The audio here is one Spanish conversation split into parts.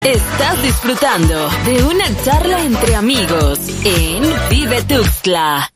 Estás disfrutando de una charla entre amigos en Vive Tuxtla.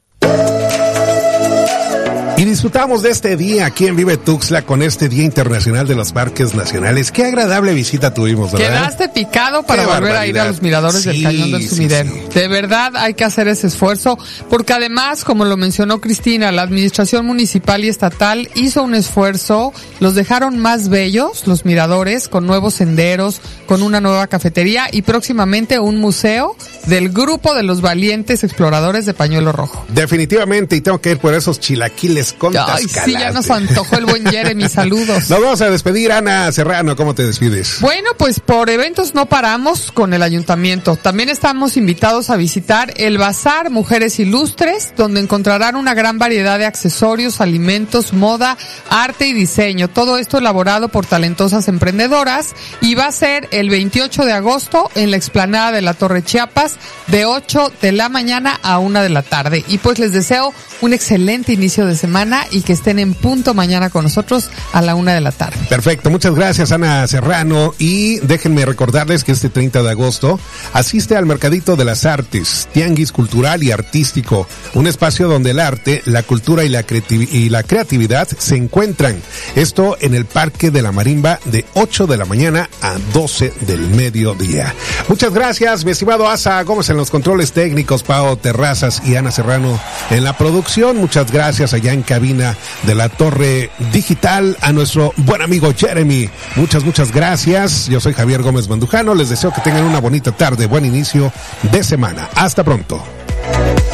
Y disfrutamos de este día aquí en Vive Tuxtla con este Día Internacional de los Parques Nacionales. Qué agradable visita tuvimos, ¿verdad? Quedaste picado para volver a ir a los miradores del Cañón del Sumidero. Sí. De verdad hay que hacer ese esfuerzo, porque además, como lo mencionó Cristina, la administración municipal y estatal hizo un esfuerzo, los dejaron más bellos, los miradores, con nuevos senderos, con una nueva cafetería y próximamente un museo del grupo de los valientes exploradores de pañuelo rojo. Definitivamente, y tengo que ir por esos chilaquiles con Ay, sí, ya nos antojó el buen Jeremy, saludos. Nos vamos a despedir, Ana Serrano, ¿cómo te despides? Bueno, pues por eventos no paramos con el ayuntamiento. También estamos invitados a visitar el Bazar Mujeres Ilustres, donde encontrarán una gran variedad de accesorios, alimentos, moda, arte y diseño. Todo esto elaborado por talentosas emprendedoras, y va a ser el 28 de agosto en la explanada de la Torre Chiapas, de 8 de la mañana a 1 de la tarde. Y pues les deseo un excelente inicio de semana y que estén en punto mañana con nosotros a la 1 de la tarde. Perfecto, muchas gracias, Ana Serrano, y déjenme recordarles que este 30 de agosto asiste al Mercadito de las Artes, tianguis cultural y artístico, un espacio donde el arte, la cultura y la creatividad se encuentran. Esto en el Parque de la Marimba, de 8 de la mañana a 12 del mediodía. Muchas gracias, mi estimado Asa Gómez en los controles técnicos, Pao Terrazas y Ana Serrano en la producción. Muchas gracias allá en cabina de la Torre Digital a nuestro buen amigo Jeremy. Muchas gracias. Yo soy Javier Gómez Mandujano. Les deseo que tengan una bonita tarde, buen inicio de semana. Hasta pronto.